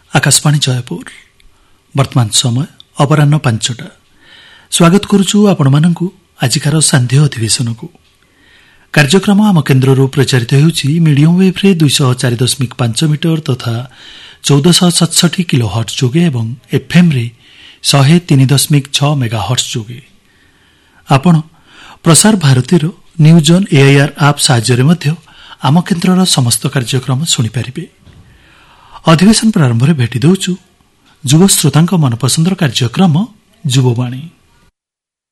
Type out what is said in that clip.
आकाशवाणी जयपुर वर्तमान समय अपराह्न 5टा। स्वागत करुछु आपणमानंकु आजिकार सांध्य अधिवेशन को। कार्यक्रम आम केन्द्रରୁ प्रचारित हेउछि मीडियम वेव रे 204.5 मीटर तथा 1467 किलो हर्ट्ज जोगे एवं एफएम रे 103.6 मेगा हर्ट्ज जोगे। आपण प्रसार भारतीर न्यूज ऑन एआईआर ऐप साहाय्य मध्य आम केन्द्रर समस्त कार्यक्रम सुनि परिबे। अधिवेशन प्रारंभ में भेटी दौचु युव श्रोतांक मनपसंदर कार्यक्रम युववाणी।